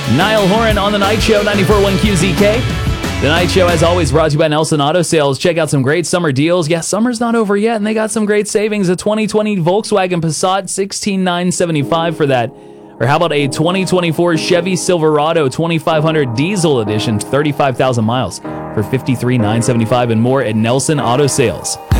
Niall Horan on The Night Show, 94.1 QZK. The Night Show, as always, brought to you by Nelson Auto Sales. Check out some great summer deals. Yeah, summer's not over yet, and they got some great savings. A 2020 Volkswagen Passat, $16,975 for that. Or how about a 2024 Chevy Silverado 2500 Diesel Edition, 35,000 miles for $53,975 and more at Nelson Auto Sales.